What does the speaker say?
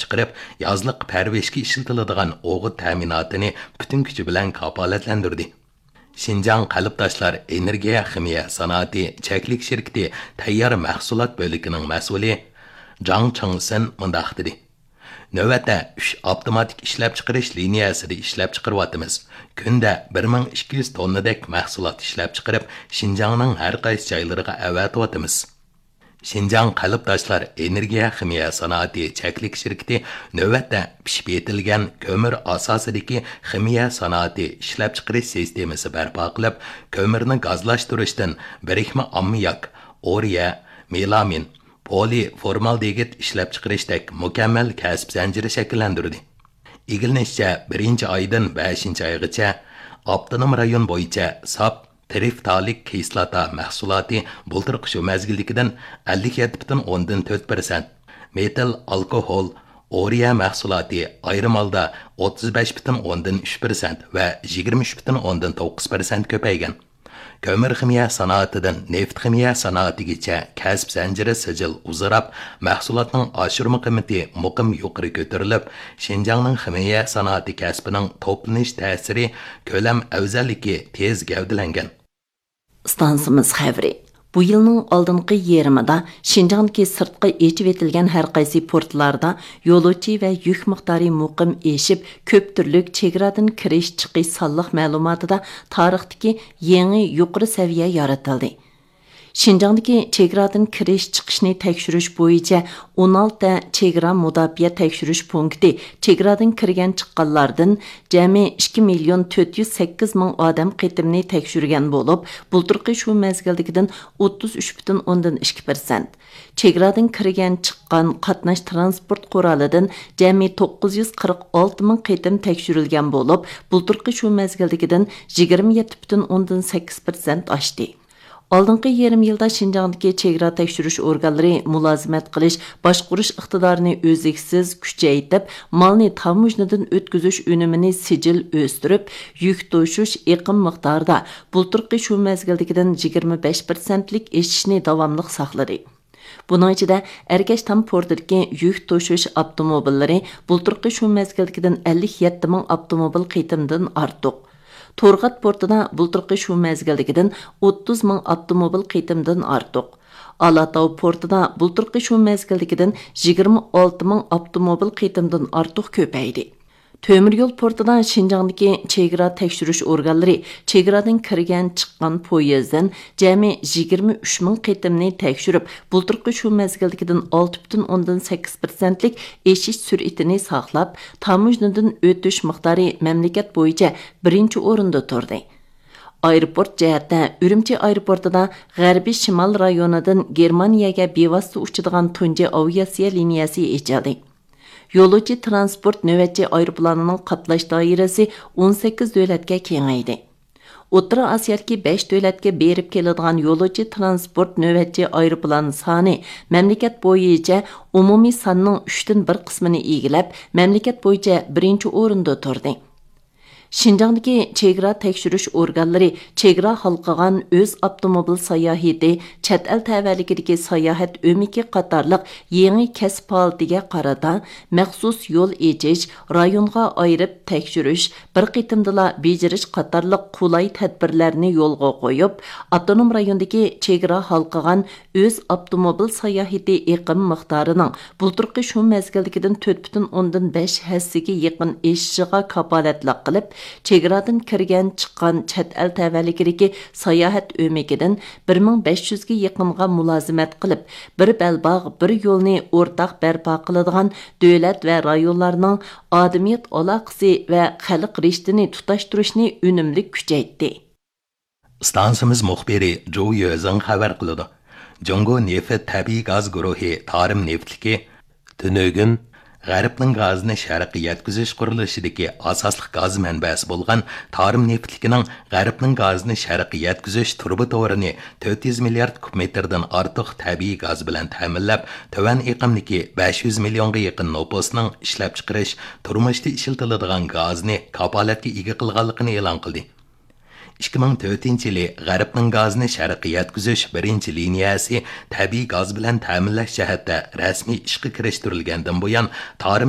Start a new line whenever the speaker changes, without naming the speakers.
chiqarib, yozliq parveshga ishlatiladigan o'g'it ta'minotini butun kuchi bilan kafolatlantirdi. Şinjan Qalıptaşlar Energiya Ximiya Sanoati cheklik shirkati tayyor mahsulot bo'likining mas'uli Zhang Chengsen mundaq dedi. Navbatda 3 avtomatik ishlab chiqarish liniyasida ishlab chiqaryapmiz. Kunda 1200 tonnadek mahsulot ishlab chiqarib, Şinjanning har qaysi joylariga avatyapmiz. Şinjan Qalıptaşlar Energiya Ximiya Sanoati cheklik shirkati navbatda pishib yetilgan ko'mir asosidagi ximiya sanoati ishlab chiqarish sistemasi barpo qilib, ko'mirni gazlashtirishdan birikma ammiyak, oriya, melamin, poliformaldegid ishlab chiqarishdek mukammal kasb zanjiri shakllantirdi. Igilnishcha 1-oydan 5-oygacha avtonom rayon bo'yicha sap Triftalik kislota mahsuloti bultirqi shu mazgilligidan 57,4%, metal alkohol, oriya mahsuloti ayrim holda 35,3% va 23,9% ko'paygan. Ko'mir ximiya sanoatidan neft ximiya sanoatigacha kasb zanjiri sijil uzrab, mahsulotning oshirma qiymati muqim yuqori ko'tarilib, Şinjanning ximiya sanoati kasbining to'planish ta'siri ko'lam afzalligi tez gavdalangan.
Stansimiz xəbri. Bu yılның aldınqı yerimida Şinjandagi sirtqi echib etilgan har qaysi portlarda yo'lovchi va yuk miqdori muqim eshib, ko'p turlik chegaradan kirish chiqish sonliq ma'lumotida tarixdagi yangi yuqori saviya yaratildi. Şinjandagi chegaradan kirish chiqishni tekshirish bo'yicha 16 chegara mudofaa tekshirish punkti chegaradan kirgan chiqqanlardan jami 2,408,000 odam qitimni tekshirgan bo'lib, bulturqi shu mezgildagidan 33,2%. Chegaradan kirgan chiqqan qatnash transport qurolidan jami 946,000 qitim tekshirilgan bo'lib, bulturqi shu mezgildagidan 27,8% oshdi. Aldınqı yarım yılda Şinjandagi chegara tekshirish organlari mulozimat qilish, boshqarish iqtidorini o'zliksiz kuchaytirib, malni tamojnadan o'tkazish unumini sijil o'stirib, yuk to'shish iqim miqdorida bulturqi shu mezgildagidan 25%lik o'sishni davomli saqladi. Bunun ichida Ergashtam portidagi yuk to'shish avtomobillari bulturqi shu mezgildagidan 57,000 avtomobil qitimdan ortiq. Torg'at portida bulturqi shu mezgildagidan 30,000 avtomobil qitimdan ortiq. Alatau portida bulturqi shu mezgildagidan 26,000 avtomobil qitimdan ortiq ko'paydi. Tömür yol portida Şinjandagi chegara tekshirish organlari chegaradan kirgan chiqqan poyezddan jami 23,000 qitimni tekshirib, bulturqi shu mezgildagidan 6,8%lik eshish sur'atini saqlab, tamojnadan o'tish miqdori mamlakat bo'yicha 1-o'rinda turdi. Aeroport jihatda Ürümçi aeroportida G'arbiy Shimol rayonidan Germaniyaga bevosita uchadigan tunji aviatsiya liniyasi ochildi. Yo'lovchi transport navbatchi aeroplanining qatnash doirasi 18 davlatga kengaydi. O'rta Osiyodagi 5 davlatga berib keladigan yo'lovchi transport navbatchi aeroplani soni mamlakat bo'yicha umumiy sonning 3dan 1 qismini egallab, mamlakat bo'yicha 1-o'rinda turdi. Şinjandagi chegara tekshirish organlari chegara halqagan o'z avtomobil sayohati, chet el tavalligidagi sayohat o'miki qatorliq yangi kasb holatiga qarata maxsus yo'l echish, rayonga ayirib tekshirish, bir qitimdala bejirish qatorliq qulay tadbirlarni yo'lga qo'yib, avtonom rayondagi chegara halqagan o'z avtomobil sayohati iqim miqdorining bulturqi shu mezgildagidan 4,5 hassiga yaqin eshishiga kafolatlik qilib, chegaradan kirgan chiqqan chet el tavalligidagi sayohat o'mikidan 1500 ga yaqinga mulozimat qilib, bir belbog' bir yo'lni o'rtaq barpo qiladigan davlat va rayonlarning odamiyat aloqasi va xalq rishtini tutashtirishni unumli kuchaytirdi.
Stansimiz muxbiri Zhou Yuzhen xabar qiladi. Jongo neft tabiiy gaz guruhi Tarim neftligi tunugin G'arbning gazini sharqqa yetkazish qurilishidagi asosli gaz manbasi bo'lgan Tarim neftligining G'arbning gazini sharqqa yetkazish turbotorini 400 milliard kubmetrdan ortiq tabiiy gaz bilan ta'minlab, tovan iqimdagi 500 millionga yaqin nopusning ishlab chiqarish, turmushda ishlatiladigan gazni kafolatga ega qilganligini e'lon qildi. 2004-yili G'arbning gazini sharqqa yetkazish birinchi liniyasi tabiiy gaz bilan ta'minlash jihatda rasmiy ishga kirishtirilgandan buyon Tarim